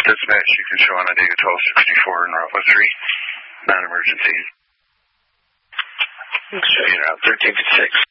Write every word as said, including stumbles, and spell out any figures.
Dispatch, you can show on a David twelve sixty-four in Route three. Non-emergency. Show you Route thirteen fifty-six.